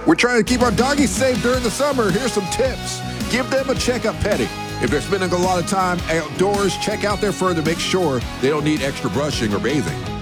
We're trying to keep our doggies safe during the summer. Here's some tips. Give them a checkup petting. If they're spending a lot of time outdoors, check out their fur to make sure they don't need extra brushing or bathing.